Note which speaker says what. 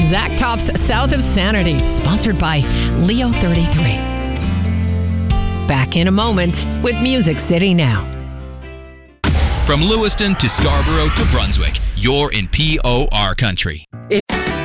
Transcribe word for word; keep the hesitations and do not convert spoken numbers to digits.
Speaker 1: Zach Top's South of Sanity, sponsored by Leo thirty-three. Back in a moment with Music City Now.
Speaker 2: From Lewiston to Scarborough to Brunswick, you're in P O R country.